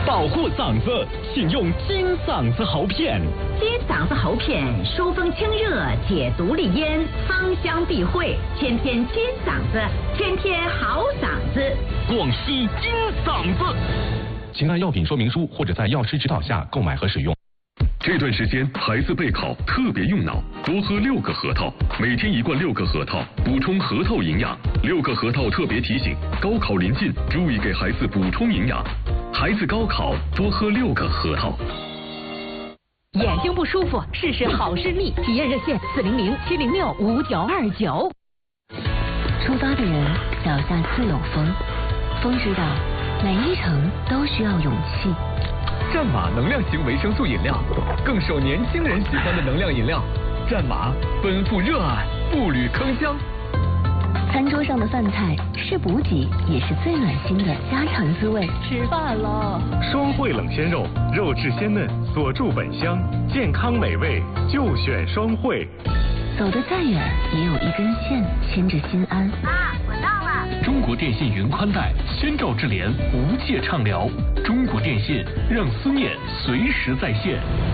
保护嗓子，请用金嗓子喉片。 金嗓子喉片疏风清热，解毒利咽，芳香避秽，天天金嗓子，天天好嗓子。 广西金嗓子，请按药品说明书或者在药师指导下购买和使用。 这段时间孩子备考特别用脑，多喝6个核桃，每天1罐6个核桃，补充核桃营养。6个核桃特别提醒：高考临近，注意给孩子补充营养。孩子高考多喝6个核桃。 眼睛不舒服，试试好视力，体验热线400-706-5929。 出发的人脚下自有风，风知道每一程都需要勇气。 战马能量型维生素饮料，更受年轻人喜欢的能量饮料。战马奔赴热爱，步履铿锵。 餐桌上的饭菜是补给，也是最暖心的家常滋味。 吃饭了。 双汇冷鲜肉，肉质鲜嫩，锁住本香，健康美味就选双汇。 走得再远，也有一根线牵着心安。 妈，我到了。 中国电信云宽带，先兆智联，无界畅聊。中国电信让思念随时在线。